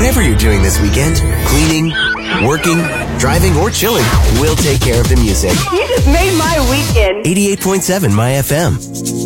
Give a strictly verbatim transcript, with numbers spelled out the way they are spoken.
Whatever you're doing this weekend, cleaning, working, driving, or chilling, we'll take care of the music. You just made my weekend. eighty-eight point seven My F M.